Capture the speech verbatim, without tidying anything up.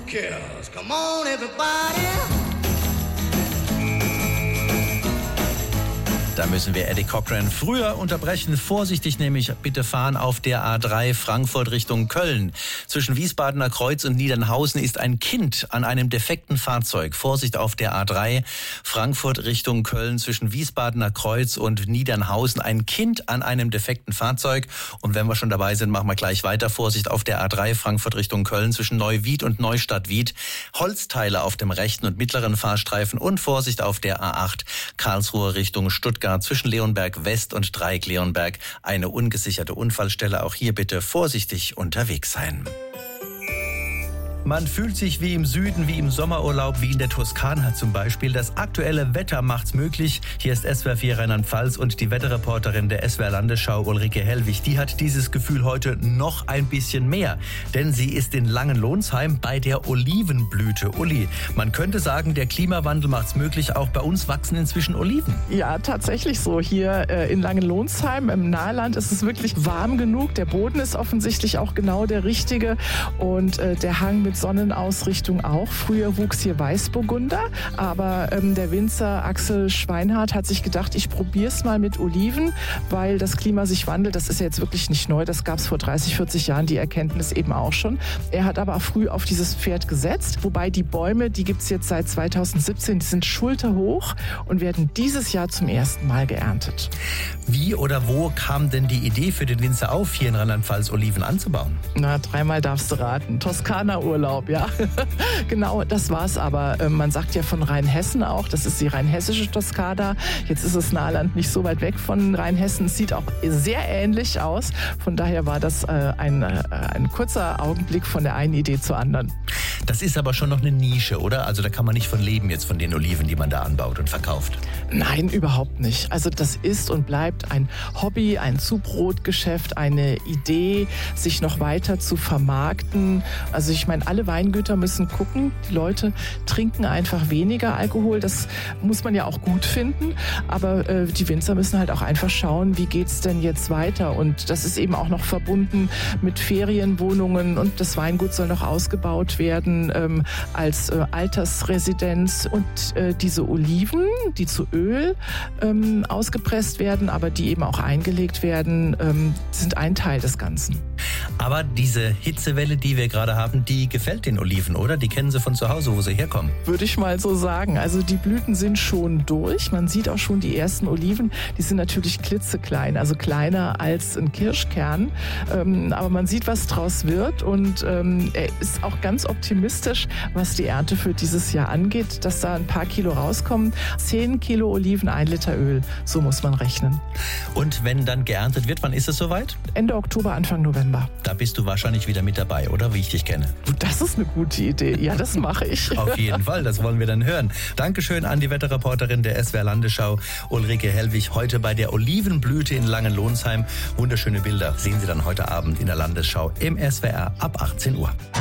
cares? Come on, everybody. Da müssen wir Eddie Cochran früher unterbrechen. Vorsichtig nämlich, bitte fahren auf der A drei Frankfurt Richtung Köln. Zwischen Wiesbadener Kreuz und Niedernhausen ist ein Kind an einem defekten Fahrzeug. Vorsicht auf der A drei Frankfurt Richtung Köln. Zwischen Wiesbadener Kreuz und Niedernhausen ein Kind an einem defekten Fahrzeug. Und wenn wir schon dabei sind, machen wir gleich weiter. Vorsicht auf der A drei Frankfurt Richtung Köln. Zwischen Neuwied und Neustadt-Wied. Holzteile auf dem rechten und mittleren Fahrstreifen. Und Vorsicht auf der A acht Karlsruhe Richtung Stuttgart. Zwischen Leonberg West und Dreieck Leonberg eine ungesicherte Unfallstelle. Auch hier bitte vorsichtig unterwegs sein. Man fühlt sich wie im Süden, wie im Sommerurlaub, wie in der Toskana zum Beispiel. Das aktuelle Wetter macht's möglich. Hier ist S W R vier Rheinland-Pfalz und die Wetterreporterin der S W R Landesschau, Ulrike Hellwig. Die hat dieses Gefühl heute noch ein bisschen mehr. Denn sie ist in Langenlohnsheim bei der Olivenblüte. Uli, man könnte sagen, der Klimawandel macht's möglich. Auch bei uns wachsen inzwischen Oliven. Ja, tatsächlich so. Hier äh, in Langenlohnsheim im Nahland ist es wirklich warm genug. Der Boden ist offensichtlich auch genau der richtige. Und äh, der Hang mit Sonnenausrichtung auch. Früher wuchs hier Weißburgunder, aber ähm, der Winzer Axel Schweinhardt hat sich gedacht, ich probiere es mal mit Oliven, weil das Klima sich wandelt. Das ist ja jetzt wirklich nicht neu. Das gab es vor dreißig, vierzig Jahren, die Erkenntnis eben auch schon. Er hat aber auch früh auf dieses Pferd gesetzt, wobei die Bäume, die gibt es jetzt seit zweitausendsiebzehn, die sind schulterhoch und werden dieses Jahr zum ersten Mal geerntet. Wie oder wo kam denn die Idee für den Winzer auf, hier in Rheinland-Pfalz Oliven anzubauen? Na, dreimal darfst du raten. Toskana-Urlaub. Ja, genau, das war's aber. Man sagt ja von Rheinhessen auch, das ist die rheinhessische Toskana. Jetzt ist das Nahland nicht so weit weg von Rheinhessen. Es sieht auch sehr ähnlich aus. Von daher war das ein, ein kurzer Augenblick von der einen Idee zur anderen. Das ist aber schon noch eine Nische, oder? Also da kann man nicht von leben jetzt von den Oliven, die man da anbaut und verkauft. Nein, überhaupt nicht. Also das ist und bleibt ein Hobby, ein Zubrotgeschäft, eine Idee, sich noch weiter zu vermarkten. Also ich meine, alle Weingüter müssen gucken, die Leute trinken einfach weniger Alkohol. Das muss man ja auch gut finden. Aber äh, die Winzer müssen halt auch einfach schauen, wie geht's denn jetzt weiter? Und das ist eben auch noch verbunden mit Ferienwohnungen und das Weingut soll noch ausgebaut werden ähm, als äh, Altersresidenz. Und äh, diese Oliven, die zu Öl ähm, ausgepresst werden, aber die eben auch eingelegt werden, ähm, sind ein Teil des Ganzen. Aber diese Hitzewelle, die wir gerade haben, die gefällt den Oliven, oder? Die kennen sie von zu Hause, wo sie herkommen. Würde ich mal so sagen. Also die Blüten sind schon durch. Man sieht auch schon die ersten Oliven. Die sind natürlich klitzeklein, also kleiner als ein Kirschkern. Ähm, aber man sieht, was draus wird. Und ähm, er ist auch ganz optimistisch, was die Ernte für dieses Jahr angeht, dass da ein paar Kilo rauskommen. Zehn Kilo Oliven, ein Liter Öl. So muss man rechnen. Und wenn dann geerntet wird, wann ist es soweit? Ende Oktober, Anfang November. Da bist du wahrscheinlich wieder mit dabei, oder? Wie ich dich kenne. Das ist eine gute Idee. Ja, das mache ich. Auf jeden Fall, das wollen wir dann hören. Dankeschön an die Wetterreporterin der S W R Landesschau, Ulrike Hellwig, heute bei der Olivenblüte in Langenlohnsheim. Wunderschöne Bilder sehen Sie dann heute Abend in der Landesschau im S W R ab achtzehn Uhr.